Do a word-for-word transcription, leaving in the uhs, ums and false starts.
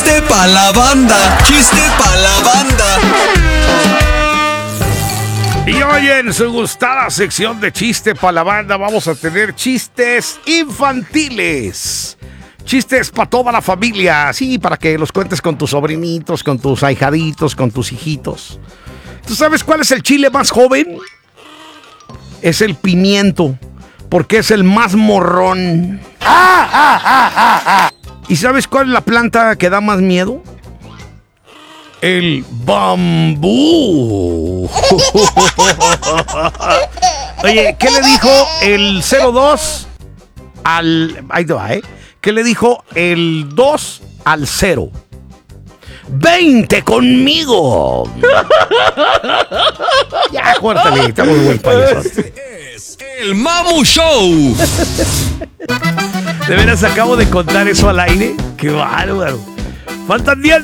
Chiste pa' la banda. Chiste pa' la banda. Y hoy en su gustada sección de chiste para la banda vamos a tener chistes infantiles. Chistes para toda la familia, sí, para que los cuentes con tus sobrinitos, con tus ahijaditos, con tus hijitos. ¿Tú sabes cuál es el chile más joven? Es el pimiento, porque es el más morrón. ¡Ah, ah, ah, ah, ah! ¿Y sabes cuál es la planta que da más miedo? El bambú. Oye, ¿qué le dijo el cero dos al... Ahí te va, ¿eh? ¿Qué le dijo el dos al cero? ¡veinte conmigo! Ya, cuéntale, está muy buen payaso. Este es el Mamu Show. ¿De veras acabo de contar eso al aire? ¡Qué bárbaro! Faltan diez